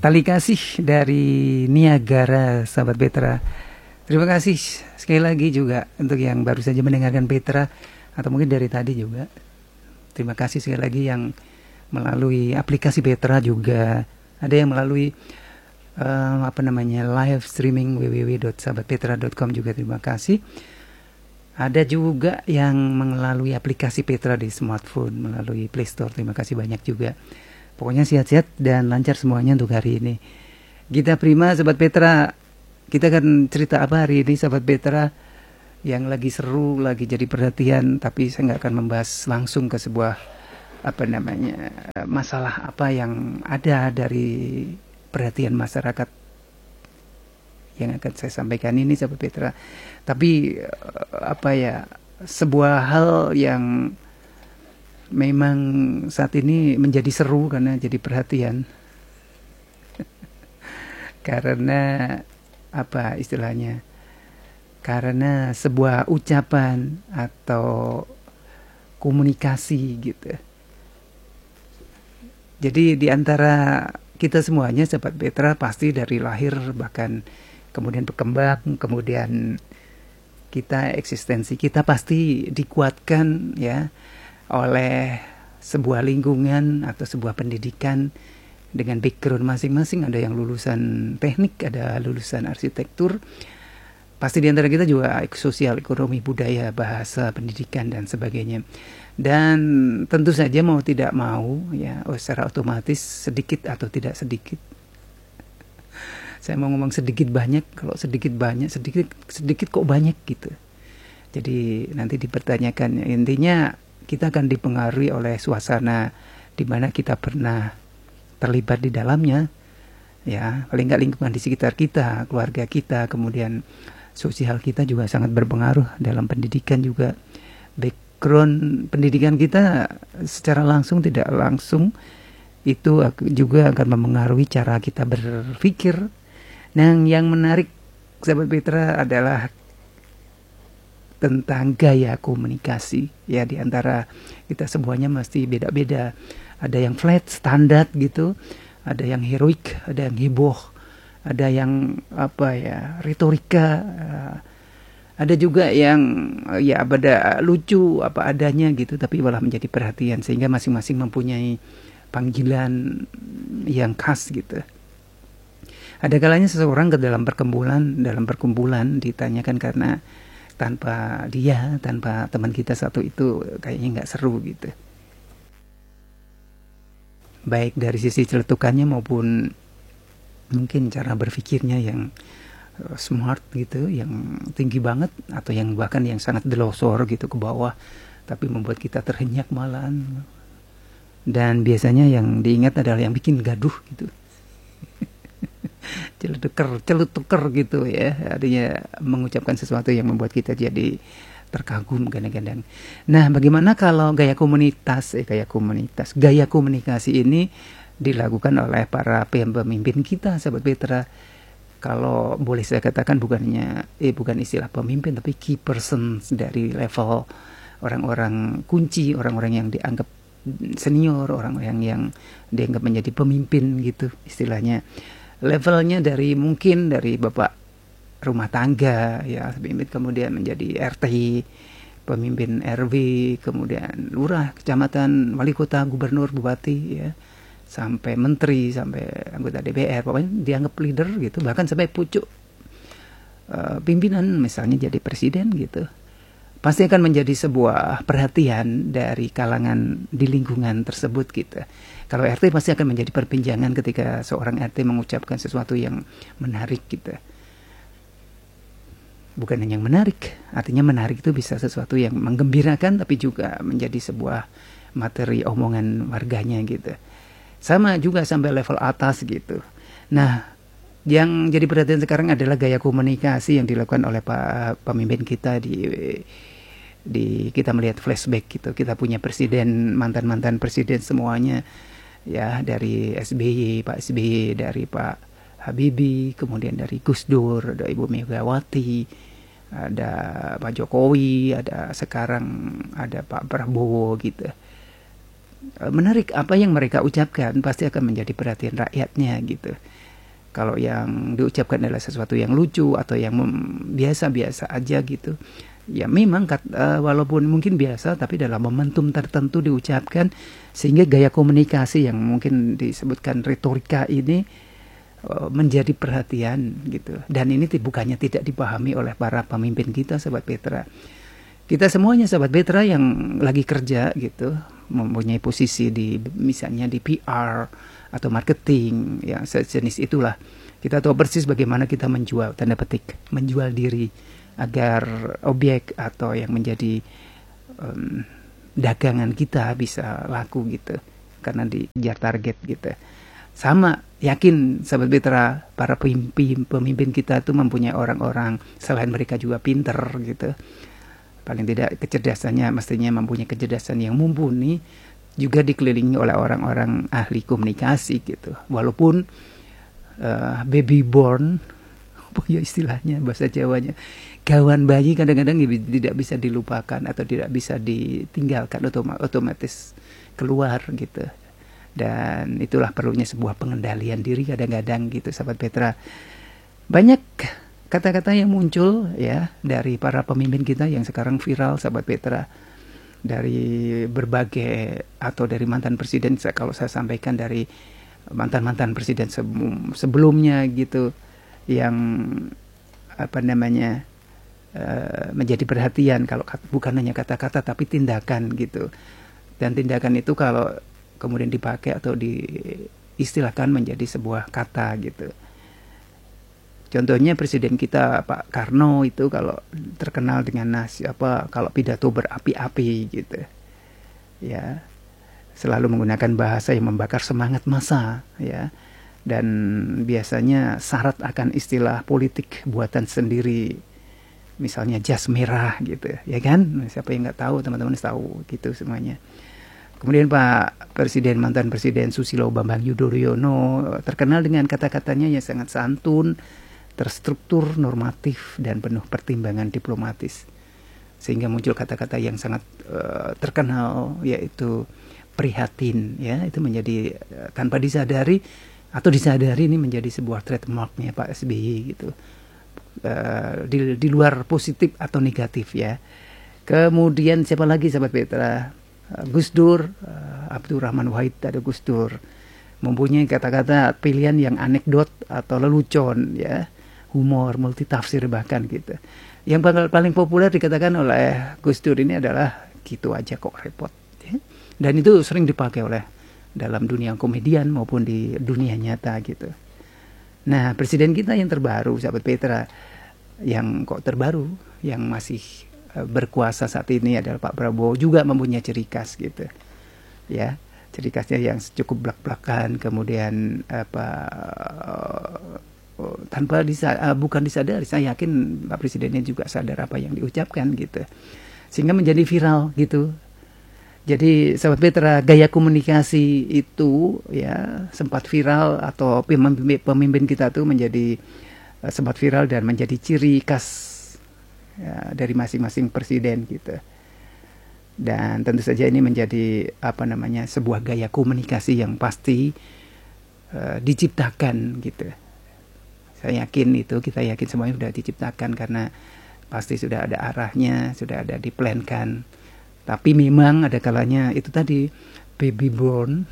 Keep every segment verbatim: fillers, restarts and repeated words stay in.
Tali kasih dari Niagara, sahabat Petra. Terima kasih sekali lagi juga untuk yang baru saja mendengarkan Petra, atau mungkin dari tadi juga. Terima kasih sekali lagi yang melalui aplikasi Petra juga. Ada yang melalui uh, apa namanya live streaming w w w dot sahabat petra dot com juga, terima kasih. Ada juga yang melalui aplikasi Petra di smartphone melalui Play Store. Terima kasih banyak juga. Pokoknya sehat-sehat dan lancar semuanya untuk hari ini. Gita Prima, sahabat Petra. Kita akan cerita apa hari ini, sahabat Petra? Yang lagi seru, lagi jadi perhatian. Tapi saya nggak akan membahas langsung ke sebuah apa namanya masalah apa yang ada dari perhatian masyarakat yang akan saya sampaikan ini, sahabat Petra. Tapi apa ya, sebuah hal yang memang saat ini menjadi seru karena jadi perhatian. Karena apa istilahnya? Karena sebuah ucapan atau komunikasi gitu. Jadi di antara kita semuanya, sahabat Petra, pasti dari lahir bahkan kemudian berkembang, kemudian kita eksistensi kita pasti dikuatkan ya oleh sebuah lingkungan atau sebuah pendidikan dengan background masing-masing. Ada yang lulusan teknik, ada lulusan arsitektur. Pasti di antara kita juga sosial, ekonomi, budaya, bahasa, pendidikan dan sebagainya. Dan tentu saja mau tidak mau ya, oh, secara otomatis sedikit atau tidak sedikit. Saya mau ngomong sedikit banyak, kalau sedikit banyak, sedikit sedikit kok banyak gitu. Jadi nanti dipertanyakan. Intinya kita akan dipengaruhi oleh suasana di mana kita pernah terlibat di dalamnya, ya paling nggak lingkungan di sekitar kita, keluarga kita, kemudian sosial kita juga sangat berpengaruh dalam pendidikan juga. Background pendidikan kita secara langsung tidak langsung itu juga akan mempengaruhi cara kita berpikir. Nah, yang menarik, sahabat Petra, adalah tentang gaya komunikasi ya. Di antara kita semuanya mesti beda-beda. Ada yang flat, standar gitu, ada yang heroik, ada yang heboh, ada yang apa ya, retorika, ada juga yang ya pada lucu apa adanya gitu, tapi malah menjadi perhatian, sehingga masing-masing mempunyai panggilan yang khas gitu. Ada kalanya seseorang ke dalam perkumpulan, dalam perkumpulan ditanyakan karena tanpa dia, tanpa teman kita satu itu kayaknya nggak seru gitu. Baik dari sisi celetukannya maupun mungkin cara berpikirnya yang smart gitu, yang tinggi banget, atau yang bahkan yang sangat delosor gitu ke bawah, tapi membuat kita terhenyak malahan. Dan biasanya yang diingat adalah yang bikin gaduh gitu. Celutuker, celutuker gitu ya, artinya mengucapkan sesuatu yang membuat kita jadi terkagum kadang-kadang. Nah, bagaimana kalau gaya komunitas, eh gaya komunitas, gaya komunikasi ini dilakukan oleh para pemimpin kita, sahabat Petra? Kalau boleh saya katakan bukannya, eh bukan istilah pemimpin, tapi key persons dari level orang-orang kunci, orang-orang yang dianggap senior, orang-orang yang dianggap menjadi pemimpin gitu istilahnya. Levelnya dari mungkin dari bapak rumah tangga ya, pemimpin, kemudian menjadi R T, pemimpin R W, kemudian lurah, kecamatan, wali kota, gubernur, bupati ya, sampai menteri, sampai anggota D P R, pokoknya dianggap leader gitu, bahkan sampai pucuk uh, pimpinan misalnya jadi presiden gitu. Pasti akan menjadi sebuah perhatian dari kalangan di lingkungan tersebut gitu. Kalau R T pasti akan menjadi perbincangan ketika seorang R T mengucapkan sesuatu yang menarik gitu. Bukan hanya yang menarik, artinya menarik itu bisa sesuatu yang menggembirakan, tapi juga menjadi sebuah materi omongan warganya gitu. Sama juga sampai level atas gitu. Nah, yang jadi perhatian sekarang adalah gaya komunikasi yang dilakukan oleh Pak pemimpin kita di di kita melihat flashback gitu. Kita punya presiden, mantan-mantan presiden semuanya ya, dari S B Y, Pak S B Y, dari Pak Habibie, kemudian dari Gus Dur, ada Ibu Megawati, ada Pak Jokowi, ada sekarang ada Pak Prabowo gitu. menarik, apa yang mereka ucapkan pasti akan menjadi perhatian rakyatnya gitu. Kalau yang diucapkan adalah sesuatu yang lucu atau yang biasa-biasa aja gitu, ya memang uh, walaupun mungkin biasa tapi dalam momentum tertentu diucapkan, sehingga gaya komunikasi yang mungkin disebutkan retorika ini uh, menjadi perhatian gitu. Dan ini bukannya tidak dipahami oleh para pemimpin kita, Sobat Petra. Kita semuanya Sobat Petra yang lagi kerja gitu, mempunyai posisi di misalnya di P R atau marketing, ya sejenis itulah. Kita tahu persis bagaimana kita menjual, tanda petik, menjual diri agar objek atau yang menjadi um, dagangan kita bisa laku gitu, karena dikejar target gitu. Sama, yakin Sahabat Petra, para pemimpin, pemimpin kita tuh mempunyai orang-orang selain mereka juga pinter gitu. Paling tidak kecerdasannya mestinya mempunyai kecerdasan yang mumpuni, juga dikelilingi oleh orang-orang ahli komunikasi gitu. Walaupun uh, baby born, apa ya istilahnya bahasa Jawanya, gawan bayi kadang-kadang tidak bisa dilupakan atau tidak bisa ditinggalkan, otomatis keluar gitu. Dan itulah perlunya sebuah pengendalian diri kadang-kadang gitu, Sahabat Petra. Banyak kata-kata yang muncul ya dari para pemimpin kita yang sekarang viral, Sahabat Petra. Dari berbagai atau dari mantan presiden, kalau saya sampaikan dari mantan-mantan presiden sebelumnya gitu, yang apa namanya uh, menjadi perhatian, kalau bukan hanya kata-kata tapi tindakan gitu. Dan tindakan itu kalau kemudian dipakai atau diistilahkan menjadi sebuah kata gitu. Contohnya presiden kita Pak Karno itu kalau terkenal dengan nasi apa kalau pidato berapi-api gitu. Ya. Selalu menggunakan bahasa yang membakar semangat massa ya. Dan biasanya syarat akan istilah politik buatan sendiri. Misalnya jas merah gitu, ya kan? Siapa yang nggak tahu, teman-teman tahu gitu semuanya. Kemudian Pak Presiden, mantan Presiden Susilo Bambang Yudhoyono terkenal dengan kata-katanya yang sangat santun, terstruktur, normatif, dan penuh pertimbangan diplomatis. Sehingga muncul kata-kata yang sangat uh, terkenal, yaitu prihatin. Ya, itu menjadi uh, tanpa disadari atau disadari ini menjadi sebuah trademarknya Pak S B Y gitu. Uh, di, di luar positif atau negatif ya. Kemudian siapa lagi Sahabat Petra? Uh, Gus Dur, uh, Abdurrahman Wahid ada Gus Dur. Mempunyai kata-kata pilihan yang anekdot atau lelucon ya. Humor, multitafsir bahkan gitu. Yang paling populer dikatakan oleh Gus Dur ini adalah gitu aja kok repot. Ya. Dan itu sering dipakai oleh dalam dunia komedian maupun di dunia nyata gitu. Nah, presiden kita yang terbaru, Sahabat Petra, yang kok terbaru, yang masih uh, berkuasa saat ini adalah Pak Prabowo, juga mempunyai ciri khas gitu. Ya, ciri khasnya yang cukup blak-blakan, kemudian apa uh, tanpa disa, uh, bukan disadari, saya yakin Pak Presidennya juga sadar apa yang diucapkan gitu, sehingga menjadi viral gitu. Jadi Sahabat Petra, gaya komunikasi itu ya sempat viral atau pemimpin, pemimpin kita tuh menjadi uh, sempat viral dan menjadi ciri khas ya, dari masing-masing presiden gitu. Dan tentu saja ini menjadi apa namanya sebuah gaya komunikasi yang pasti uh, diciptakan gitu. Saya yakin itu, kita yakin semuanya sudah diciptakan karena pasti sudah ada arahnya, sudah ada diplankan. Tapi memang ada kalanya itu tadi baby born,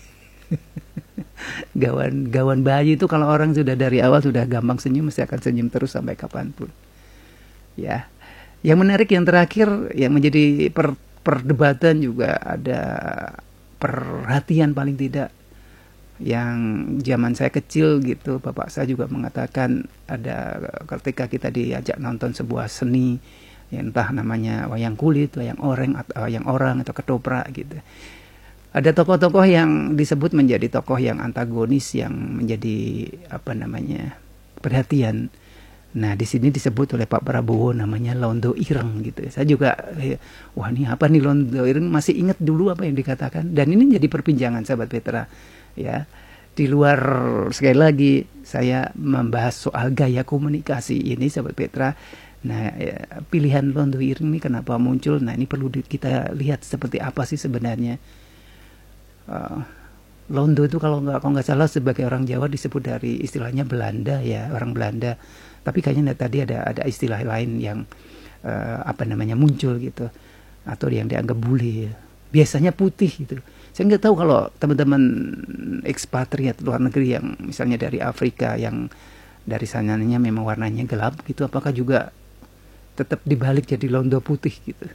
gawan gawan bayi itu kalau orang sudah dari awal sudah gampang senyum, mesti akan senyum terus sampai kapanpun. Ya, yang menarik yang terakhir yang menjadi per, perdebatan juga ada perhatian paling tidak. Yang zaman saya kecil gitu, bapak saya juga mengatakan ada ketika kita diajak nonton sebuah seni, ya entah namanya wayang kulit, wayang orang atau wayang orang atau ketoprak gitu. Ada tokoh-tokoh yang disebut menjadi tokoh yang antagonis yang menjadi apa namanya perhatian. Nah di sini disebut oleh Pak Prabowo namanya Londo Ireng gitu. Saya juga eh, wah ini apa nih Londo Ireng, masih ingat dulu apa yang dikatakan, dan ini jadi perbincangan Sahabat Petra. Ya, di luar sekali lagi saya membahas soal gaya komunikasi ini Sahabat Petra. Nah, ya, pilihan Londo Ireng ini kenapa muncul? Nah, ini perlu kita lihat seperti apa sih sebenarnya. uh, Londo itu kalau nggak kalau nggak salah sebagai orang Jawa disebut dari istilahnya Belanda ya, orang Belanda. Tapi kayaknya tadi ada ada istilah lain yang uh, apa namanya muncul gitu, atau yang dianggap bule. Biasanya putih gitu. Saya nggak tahu kalau teman-teman ekspatriat luar negeri yang misalnya dari Afrika yang dari sananya memang warnanya gelap gitu, apakah juga tetap dibalik jadi londo putih gitu.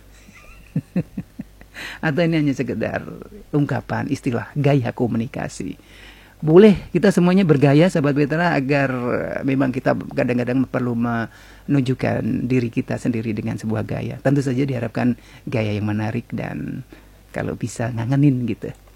Atau ini hanya sekedar ungkapan istilah gaya komunikasi. Boleh kita semuanya bergaya sahabat Petra, agar memang kita kadang-kadang perlu menunjukkan diri kita sendiri dengan sebuah gaya. Tentu saja diharapkan gaya yang menarik dan kalau bisa ngangenin gitu.